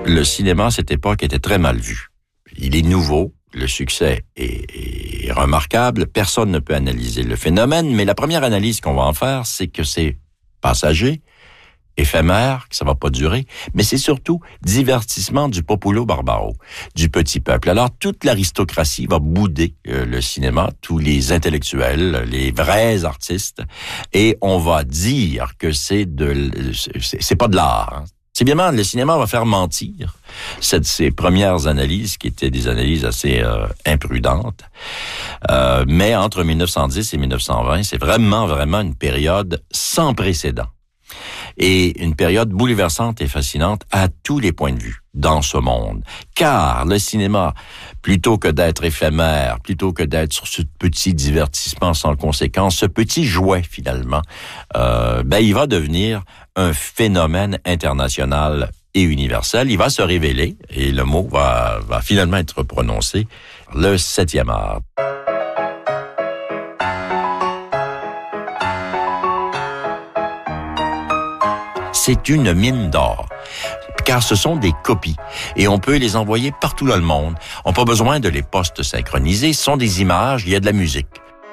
le cinéma à cette époque était très mal vu. Il est nouveau, le succès est remarquable, personne ne peut analyser le phénomène, mais la première analyse qu'on va en faire, c'est que c'est passager, éphémère, que ça va pas durer, mais c'est surtout divertissement du populo barbaro, du petit peuple. Alors, toute l'aristocratie va bouder le cinéma, tous les intellectuels, les vrais artistes, et on va dire que c'est pas de l'art, hein. C'est bien, le cinéma va faire mentir ces premières analyses qui étaient des analyses assez imprudentes. Mais entre 1910 et 1920, c'est vraiment une période sans précédent. Et une période bouleversante et fascinante à tous les points de vue dans ce monde. Car le cinéma, plutôt que d'être éphémère, plutôt que d'être sur ce petit divertissement sans conséquence, ce petit jouet finalement, il va devenir un phénomène international et universel. Il va se révéler, et le mot va finalement être prononcé, le 7e art. C'est une mine d'or, car ce sont des copies, et on peut les envoyer partout dans le monde. On n'a pas besoin de les postes synchronisés, ce sont des images, il y a de la musique.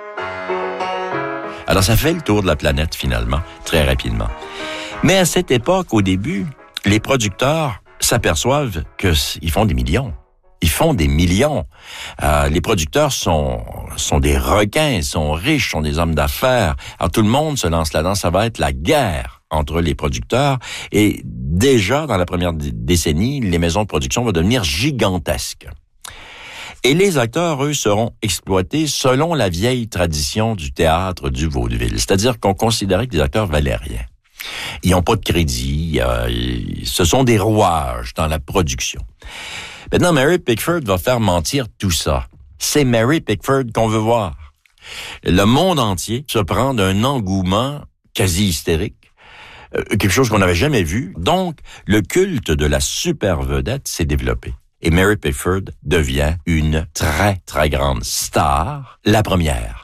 Alors ça fait le tour de la planète finalement, très rapidement. Mais à cette époque, au début, les producteurs s'aperçoivent qu'ils font des millions. Ils font des millions. Les producteurs sont des requins, ils sont riches, sont des hommes d'affaires. Alors tout le monde se lance là-dedans, ça va être la guerre entre les producteurs. Et déjà, dans la première décennie, les maisons de production vont devenir gigantesques. Et les acteurs, eux, seront exploités selon la vieille tradition du théâtre du vaudeville. C'est-à-dire qu'on considérait que les acteurs valaient rien. Ils n'ont pas de crédit, ce sont des rouages dans la production. Maintenant, Mary Pickford va faire mentir tout ça. C'est Mary Pickford qu'on veut voir. Le monde entier se prend d'un engouement quasi hystérique, quelque chose qu'on n'avait jamais vu. Donc, le culte de la super vedette s'est développé. Et Mary Pickford devient une très, très grande star, la première.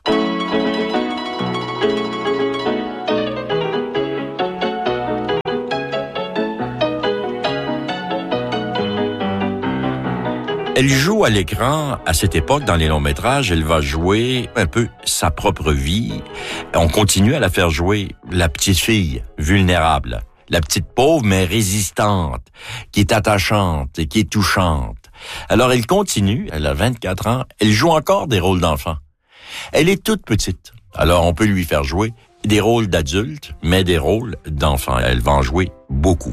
Elle joue à l'écran, à cette époque, dans les longs-métrages, elle va jouer un peu sa propre vie. On continue à la faire jouer la petite fille vulnérable, la petite pauvre mais résistante, qui est attachante et qui est touchante. Alors elle continue, elle a 24 ans, elle joue encore des rôles d'enfant. Elle est toute petite, alors on peut lui faire jouer des rôles d'adultes, mais des rôles d'enfant. Elle va en jouer beaucoup.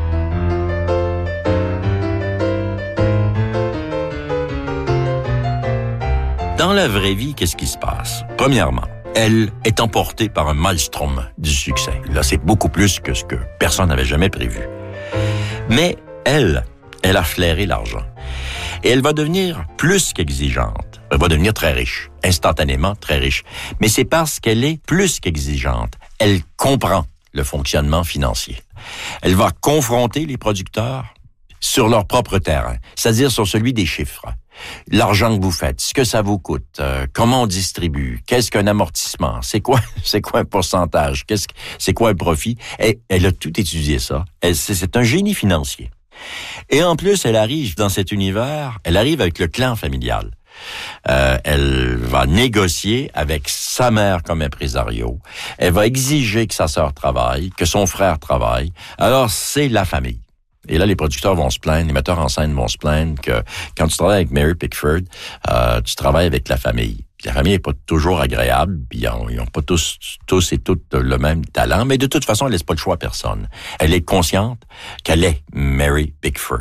Dans la vraie vie, qu'est-ce qui se passe? Premièrement, elle est emportée par un maelstrom du succès. Là, c'est beaucoup plus que ce que personne n'avait jamais prévu. Mais elle a flairé l'argent. Et elle va devenir plus qu'exigeante. Elle va devenir très riche, instantanément très riche. Mais c'est parce qu'elle est plus qu'exigeante. Elle comprend le fonctionnement financier. Elle va confronter les producteurs sur leur propre terrain, c'est-à-dire sur celui des chiffres. L'argent que vous faites, ce que ça vous coûte, comment on distribue, qu'est-ce qu'un amortissement, c'est quoi un pourcentage, c'est quoi un profit. Et elle a tout étudié ça. C'est un génie financier. Et en plus, elle arrive dans cet univers, elle arrive avec le clan familial. Elle va négocier avec sa mère comme impresario. Elle va exiger que sa sœur travaille, que son frère travaille. Alors, c'est la famille. Et là, les producteurs vont se plaindre, les metteurs en scène vont se plaindre que quand tu travailles avec Mary Pickford, tu travailles avec la famille. Puis la famille n'est pas toujours agréable, puis ils n'ont pas tous et toutes le même talent, mais de toute façon, elle laisse pas le choix à personne. Elle est consciente qu'elle est Mary Pickford.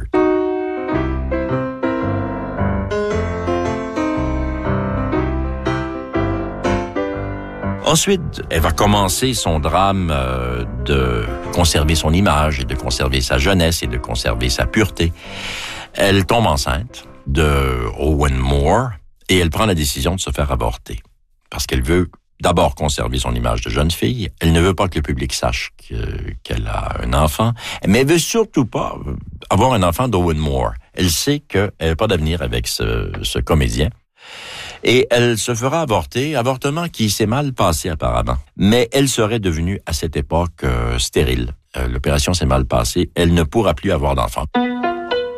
Ensuite, elle va commencer son drame de conserver son image et de conserver sa jeunesse et de conserver sa pureté. Elle tombe enceinte de Owen Moore et elle prend la décision de se faire avorter parce qu'elle veut d'abord conserver son image de jeune fille. Elle ne veut pas que le public sache qu'elle a un enfant, mais elle veut surtout pas avoir un enfant d'Owen Moore. Elle sait qu'elle n'a pas d'avenir avec ce comédien. Et elle se fera avorter, avortement qui s'est mal passé apparemment. Mais elle serait devenue à cette époque stérile. L'opération s'est mal passée, elle ne pourra plus avoir d'enfant.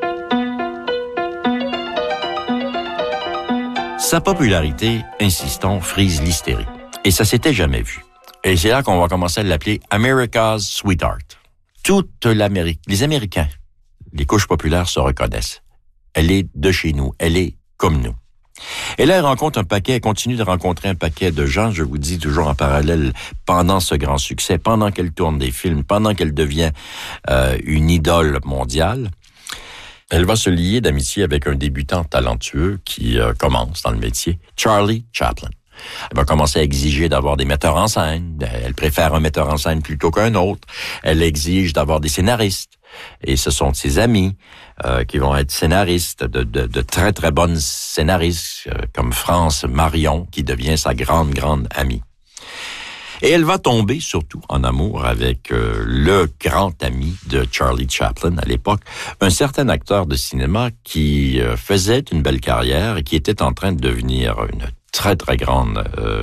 Sa popularité, insistons, frise l'hystérie. Et ça s'était jamais vu. Et c'est là qu'on va commencer à l'appeler America's Sweetheart. Toute l'Amérique, les Américains, les couches populaires se reconnaissent. Elle est de chez nous, elle est comme nous. Et là, elle continue de rencontrer un paquet de gens, je vous dis toujours en parallèle, pendant ce grand succès, pendant qu'elle tourne des films, pendant qu'elle devient une idole mondiale. Elle va se lier d'amitié avec un débutant talentueux qui commence dans le métier, Charlie Chaplin. Elle va commencer à exiger d'avoir des metteurs en scène. Elle préfère un metteur en scène plutôt qu'un autre. Elle exige d'avoir des scénaristes. Et ce sont ses amis qui vont être scénaristes, de très, très bonnes scénaristes, comme France Marion, qui devient sa grande, grande amie. Et elle va tomber surtout en amour avec le grand ami de Charlie Chaplin à l'époque, un certain acteur de cinéma qui faisait une belle carrière et qui était en train de devenir une très, très grande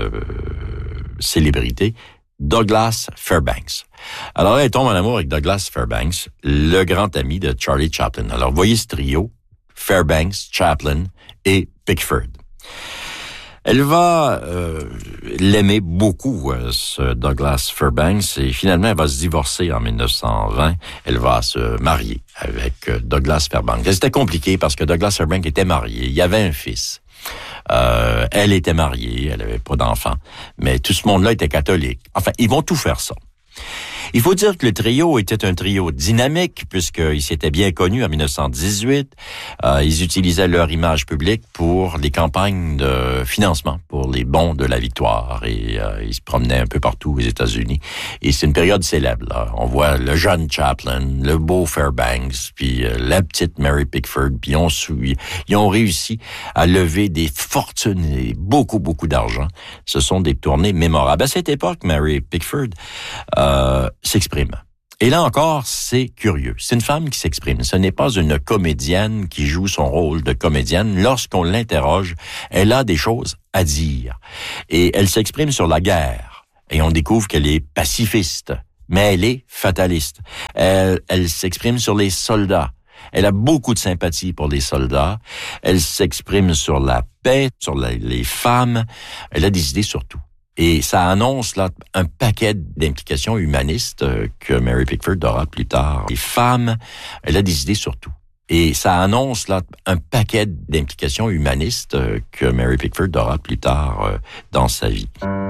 célébrité, Douglas Fairbanks. Alors là, elle tombe en amour avec Douglas Fairbanks, le grand ami de Charlie Chaplin. Alors, voyez ce trio, Fairbanks, Chaplin et Pickford. Elle va l'aimer beaucoup, ce Douglas Fairbanks, et finalement, elle va se divorcer en 1920. Elle va se marier avec Douglas Fairbanks. C'était compliqué parce que Douglas Fairbanks était marié. Il y avait un fils. Elle était mariée, elle n'avait pas d'enfant, mais tout ce monde-là était catholique. Enfin, ils vont tout faire ça. Il faut dire que le trio était un trio dynamique puisqu'ils s'étaient bien connus en 1918. Ils utilisaient leur image publique pour les campagnes de financement, pour les bons de la victoire. Et ils se promenaient un peu partout aux États-Unis. Et c'est une période célèbre, là. On voit le jeune Chaplin, le beau Fairbanks, puis la petite Mary Pickford. Puis ils ont réussi à lever des fortunes et beaucoup, beaucoup d'argent. Ce sont des tournées mémorables. À cette époque, Mary Pickford s'exprime. Et là encore, c'est curieux. C'est une femme qui s'exprime. Ce n'est pas une comédienne qui joue son rôle de comédienne. Lorsqu'on l'interroge, elle a des choses à dire. Et elle s'exprime sur la guerre. Et on découvre qu'elle est pacifiste. Mais elle est fataliste. Elle s'exprime sur les soldats. Elle a beaucoup de sympathie pour les soldats. Elle s'exprime sur la paix, sur les femmes. Elle a des idées sur tout. Et ça annonce là un paquet d'implications humanistes que Mary Pickford aura plus tard. Les femmes, elle a des idées sur tout. Et ça annonce là un paquet d'implications humanistes que Mary Pickford aura plus tard dans sa vie.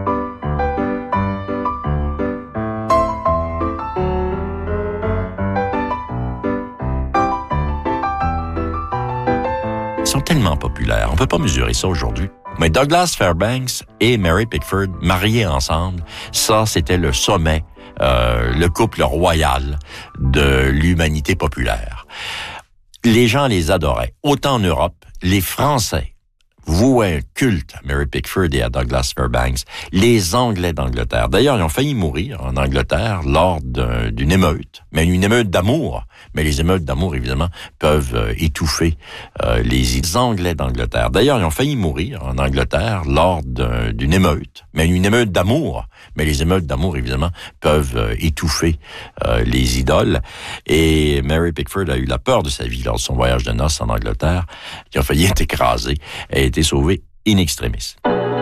Ils sont tellement populaires, on peut pas mesurer ça aujourd'hui. Mais Douglas Fairbanks et Mary Pickford mariés ensemble, ça c'était le sommet, le couple royal de l'humanité populaire. Les gens les adoraient. Autant en Europe, les Français vouaient un culte à Mary Pickford et à Douglas Fairbanks. Les Anglais d'Angleterre. D'ailleurs, ils ont failli mourir en Angleterre lors d'une émeute, mais une émeute d'amour. Mais les émeutes d'amour, évidemment, peuvent étouffer les Anglais d'Angleterre. D'ailleurs, ils ont failli mourir en Angleterre lors d'une émeute, mais une émeute d'amour. Mais les émeutes d'amour, évidemment, peuvent étouffer les idoles. Et Mary Pickford a eu la peur de sa vie lors de son voyage de noces en Angleterre. Il a failli être écrasé. Elle a été sauvée in extremis.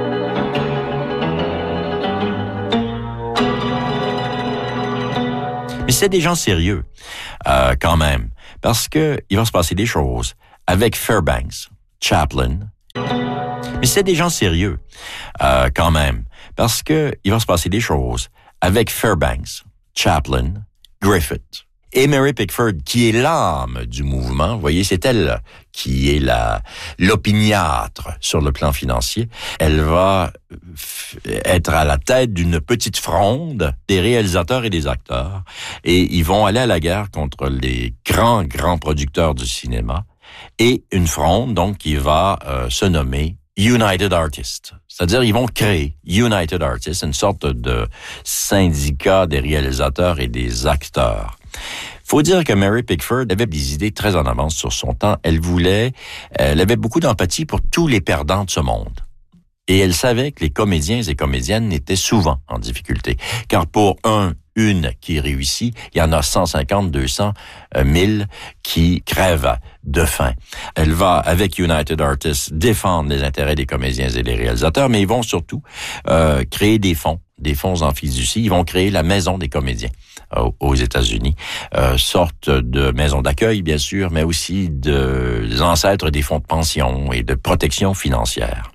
Mais c'est des gens sérieux, quand même, parce que il va se passer des choses avec Fairbanks, Chaplin. Mais c'est des gens sérieux, quand même, parce que il va se passer des choses avec Fairbanks, Chaplin, Griffith. Et Mary Pickford, qui est l'âme du mouvement, vous voyez, c'est elle qui est l'opiniâtre sur le plan financier. Elle va être à la tête d'une petite fronde des réalisateurs et des acteurs. Et ils vont aller à la guerre contre les grands producteurs du cinéma. Et une fronde, donc, qui va se nommer United Artists. C'est-à-dire, ils vont créer United Artists, une sorte de syndicat des réalisateurs et des acteurs. Faut dire que Mary Pickford avait des idées très en avance sur son temps. Elle avait beaucoup d'empathie pour tous les perdants de ce monde. Et elle savait que les comédiens et comédiennes étaient souvent en difficulté. Car pour une qui réussit, il y en a 150, 200, 1000 qui crèvent de faim. Elle va, avec United Artists, défendre les intérêts des comédiens et des réalisateurs, mais ils vont surtout créer des fonds en fiducie. Ils vont créer la Maison des comédiens aux États-Unis, sorte de maison d'accueil, bien sûr, mais aussi des ancêtres des fonds de pension et de protection financière.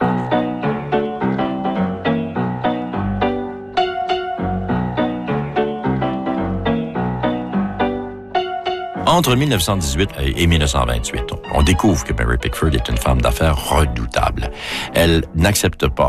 Entre 1918 et 1928, on découvre que Mary Pickford est une femme d'affaires redoutable. Elle n'accepte pas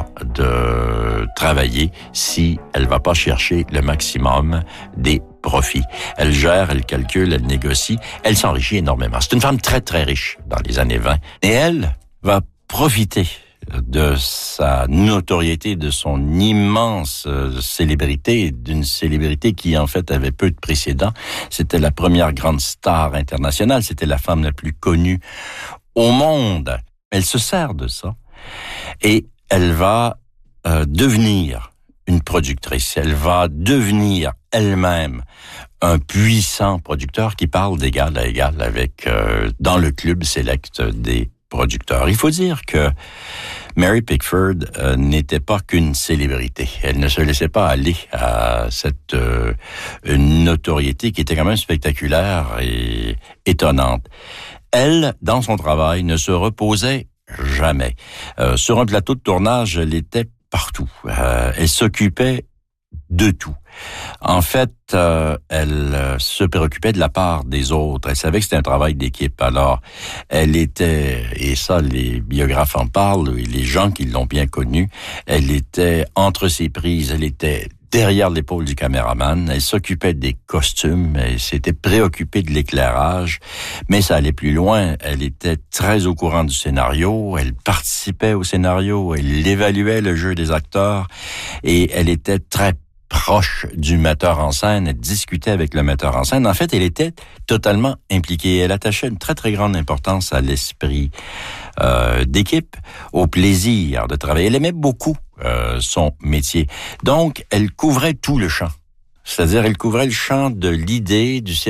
de travailler si elle va pas chercher le maximum des profits. Elle gère, elle calcule, elle négocie, elle s'enrichit énormément. C'est une femme très, très riche dans les années 20. Et elle va profiter de sa notoriété, de son immense célébrité, d'une célébrité qui en fait avait peu de précédents. C'était la première grande star internationale, c'était la femme la plus connue au monde. Elle se sert de ça et elle va devenir une productrice. Elle va devenir elle-même un puissant producteur qui parle d'égal à égal avec dans le club select des producteurs. Il faut dire que Mary Pickford n'était pas qu'une célébrité. Elle ne se laissait pas aller à cette notoriété qui était quand même spectaculaire et étonnante. Elle, dans son travail, ne se reposait jamais. Sur un plateau de tournage, elle était partout. Elle s'occupait de tout. En fait, elle se préoccupait de la part des autres. Elle savait que c'était un travail d'équipe. Alors, elle était, et ça, les biographes en parlent, et les gens qui l'ont bien connue, elle était entre ses prises, elle était derrière l'épaule du caméraman, elle s'occupait des costumes, elle s'était préoccupée de l'éclairage, mais ça allait plus loin, elle était très au courant du scénario, elle participait au scénario, elle évaluait le jeu des acteurs, et elle était très proche du metteur en scène, elle discutait avec le metteur en scène. En fait, elle était totalement impliquée. Elle attachait une très, très grande importance à l'esprit d'équipe, au plaisir de travailler. Elle aimait beaucoup son métier. Donc, elle couvrait tout le champ. C'est-à-dire, elle couvrait le champ de l'idée, du scénario,